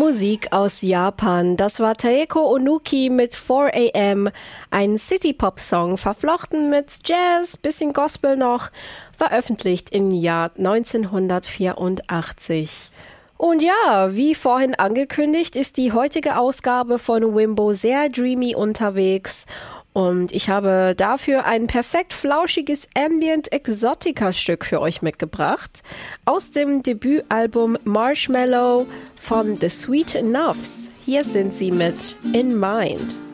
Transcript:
Musik aus Japan. Das war Taeko Onuki mit 4 AM, ein City-Pop-Song, verflochten mit Jazz, bisschen Gospel noch, veröffentlicht im Jahr 1984. Und ja, wie vorhin angekündigt, ist die heutige Ausgabe von Wimbo sehr dreamy unterwegs. Und ich habe dafür ein perfekt flauschiges Ambient-Exotica-Stück für euch mitgebracht. Aus dem Debütalbum Marshmallow von The Sweet Enoughs. Hier sind sie mit In Mind.